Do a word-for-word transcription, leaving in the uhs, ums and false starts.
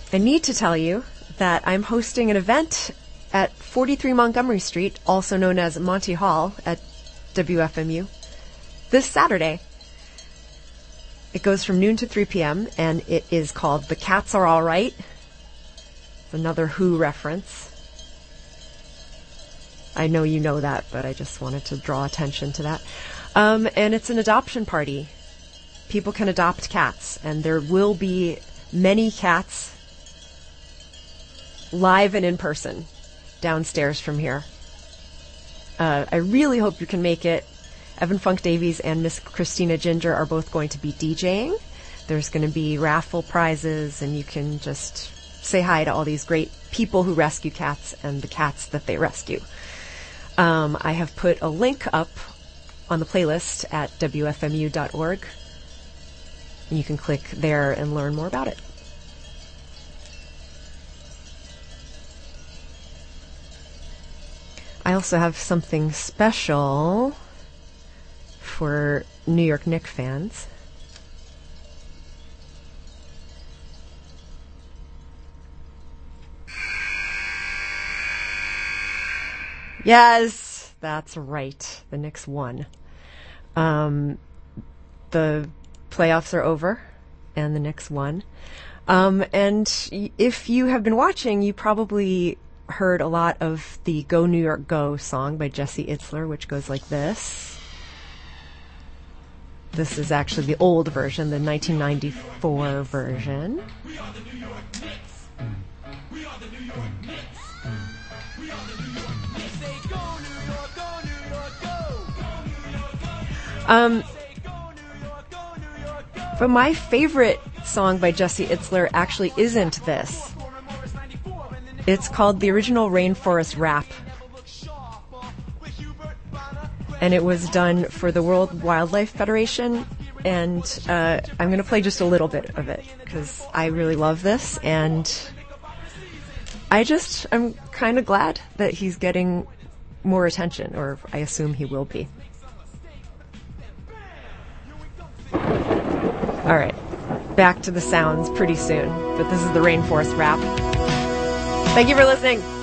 I need to tell you that I'm hosting an event at forty-three Montgomery Street, also known as Monty Hall at W F M U, this Saturday. It goes from noon to three p.m., and it is called The Cats Are All Right. It's another Who reference. I know you know that, but I just wanted to draw attention to that. Um, and it's an adoption party. People can adopt cats, and there will be many cats live and in person downstairs from here. Uh, I really hope you can make it. Evan Funk Davies and Miss Christina Ginger are both going to be DJing. There's going to be raffle prizes, and you can just say hi to all these great people who rescue cats and the cats that they rescue. Um, I have put a link up on the playlist at W F M U dot org, and you can click there and learn more about it. I also have something special for New York Knicks fans. Yes, that's right. The Knicks won. Um, the playoffs are over, and the Knicks won. Um, and if you have been watching, you probably heard a lot of the Go New York Go song by Jesse Itzler, which goes like this. This is actually the old version, the nineteen ninety-four version. We are the New York Knicks. We are the New York Knicks. We are the New York Knicks. Say go New York, go New York, go. Go New York, go. Um, but my favorite song by Jesse Itzler actually isn't this. It's called the original Rainforest Rap. And it was done for the World Wildlife Federation. And uh, I'm going to play just a little bit of it because I really love this. And I just, I'm kind of glad that he's getting more attention, or I assume he will be. All right, back to the sounds pretty soon. But this is the Rainforest Rap. Thank you for listening.